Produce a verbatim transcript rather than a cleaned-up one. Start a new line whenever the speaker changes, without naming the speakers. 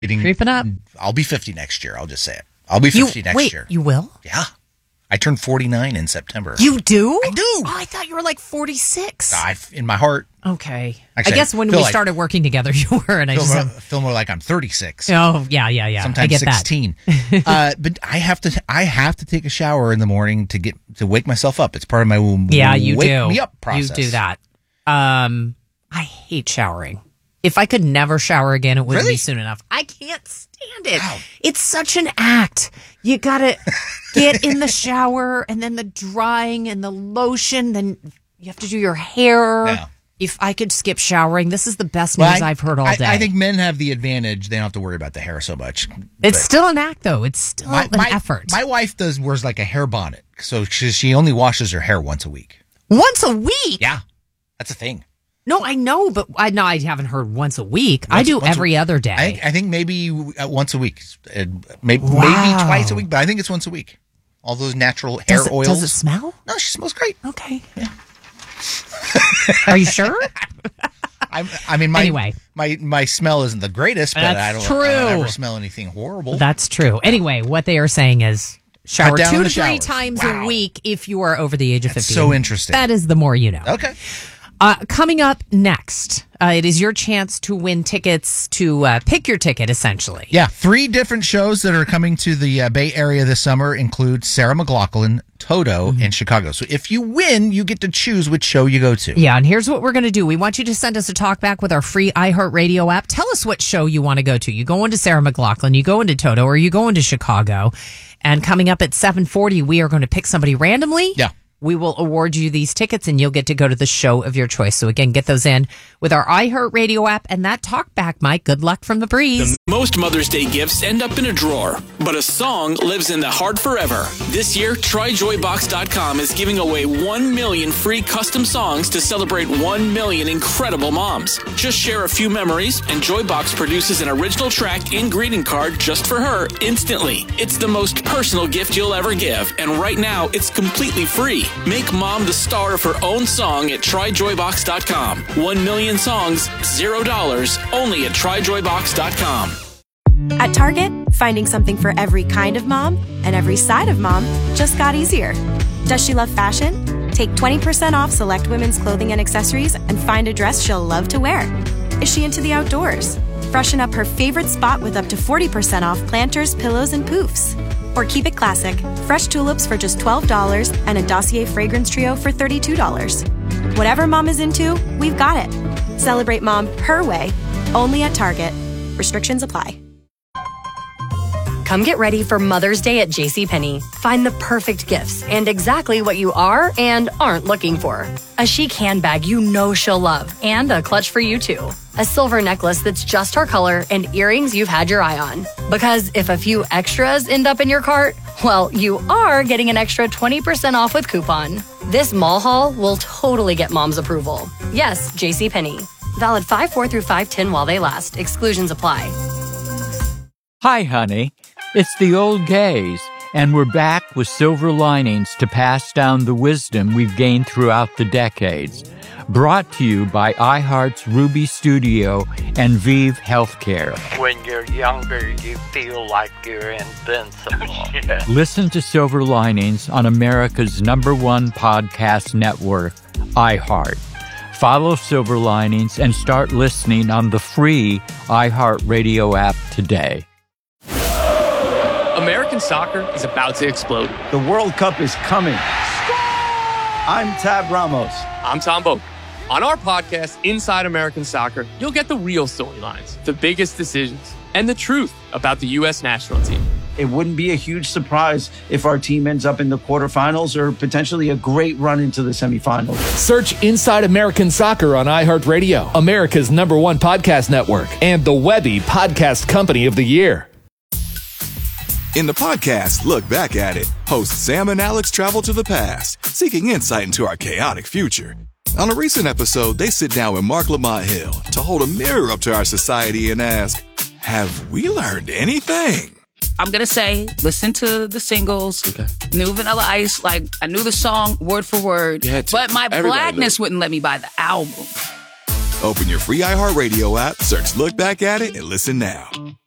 Getting,
Creeping up.
I'll be fifty next year. I'll just say it. I'll be fifty
you,
next
wait,
year.
You will?
Yeah. I turned forty-nine in September.
You do?
I do.
Oh, I thought you were like forty-six.
I, in my heart.
Okay.
Actually,
I guess when
I
we
like,
started working together, you were, and I
feel
just
more,
have,
feel more like I'm thirty-six.
Oh, yeah, yeah, yeah.
Sometimes
I get
sixteen. uh, but I have to. I have to take a shower in the morning to get to wake myself up. It's part of my
yeah, you
wake
do.
me up process.
You do that. Um, I hate showering. If I could never shower again, it wouldn't
Really?
be soon enough. I can't stand it.
Wow.
It's such an act. You gotta get in the shower, and then the drying and the lotion. Then you have to do your hair.
Yeah.
If I could skip showering, this is the best
Well,
news
I,
I've heard all
I,
day.
I think men have the advantage; they don't have to worry about the hair so much.
it's
But
still an act, though. It's still
my,
an
my,
effort.
My wife does wears like a hair bonnet, so she, she only washes her hair once a week.
Once a week?
Yeah, that's a thing.
No, I know, but I no, I haven't heard once a week. I
Once-
do
once a-
every other day.
I think, I think maybe uh, once a week, uh, maybe,
Wow.
maybe twice a week, but I think it's once a week. All those natural hair
does it,
oils.
Does it smell?
No, she smells great.
Okay. Yeah. Are you sure?
I, I mean, my,
Anyway.
my my smell isn't the greatest, but
That's
I don't,
true.
I don't ever smell anything horrible.
That's true. Anyway, what they are saying is shower
down
two
on
to
the
three
showers.
times
Wow.
a week if you are over the age of
That's
fifty.
so interesting.
That is the more you know.
Okay.
Uh, coming up next, uh, it is your chance to win tickets to uh, pick your ticket, essentially.
Yeah, three different shows that are coming to the uh, Bay Area this summer include Sarah McLachlan, Toto,
Mm-hmm.
and Chicago. So if you win, you get to choose which show you go to.
Yeah, and here's what we're going to do. We want you to send us a talk back with our free iHeartRadio app. Tell us what show you want to go to. You go into Sarah McLachlan, you go into Toto, or you go into Chicago. And coming up at seven forty, we are going to pick somebody randomly.
Yeah.
We will award you these tickets, and you'll get to go to the show of your choice. So again, get those in with our iHeartRadio app and that talk back, Mike. Good luck from the breeze.
Most Mother's Day gifts end up in a drawer, but a song lives in the heart forever. This year, Try Joy Box dot com is giving away one million free custom songs to celebrate one million incredible moms. Just share a few memories, and Joybox produces an original track and greeting card just for her instantly. It's the most personal gift you'll ever give, and right now, it's completely free. Make mom the star of her own song at Try Joy Box dot com. One million songs, zero dollars, only at Try Joy Box dot com.
At Target, finding something for every kind of mom and every side of mom just got easier. Does she love fashion? Take twenty percent off select women's clothing and accessories and find a dress she'll love to wear. Is she into the outdoors? Freshen up her favorite spot with up to forty percent off planters, pillows, and poofs. Or keep it classic, fresh tulips for just twelve dollars and a Dossier fragrance trio for thirty-two dollars. Whatever mom is into, we've got it. Celebrate mom her way, only at Target. Restrictions apply.
Come get ready for Mother's Day at JCPenney. Find the perfect gifts and exactly what you are and aren't looking for. A chic handbag you know she'll love and a clutch for you too. A silver necklace that's just her color and earrings you've had your eye on. Because if a few extras end up in your cart, well, you are getting an extra twenty percent off with coupon. This mall haul will totally get mom's approval. Yes, JCPenney. Valid five four through five ten while they last. Exclusions apply.
Hi, honey. It's the old gays, and we're back with silver linings to pass down the wisdom we've gained throughout the decades. Brought to you by iHeart's Ruby Studio and Vive Healthcare.
When you're younger, you feel like you're invincible. Yeah.
Listen to Silver Linings on America's number one podcast network, iHeart. Follow Silver Linings and start listening on the free iHeartRadio app today.
American soccer is about to explode.
The World Cup is coming. I'm Tab Ramos.
I'm Tom Boak. On our podcast, Inside American Soccer, you'll get the real storylines, the biggest decisions, and the truth about the U S national team.
It wouldn't be a huge surprise if our team ends up in the quarterfinals or potentially a great run into the semifinals.
Search Inside American Soccer on iHeartRadio, America's number one podcast network, and the Webby Podcast Company of the Year.
In the podcast, Look Back at It, hosts Sam and Alex travel to the past, seeking insight into our chaotic future. On a recent episode, they sit down with Mark Lamont Hill to hold a mirror up to our society and ask, have we learned anything?
I'm going to say, listen to the singles, okay. New Vanilla Ice, like, I knew the song word for word, but my blackness wouldn't let me buy the album.
Open your free iHeartRadio app, search Look Back at It, and listen now.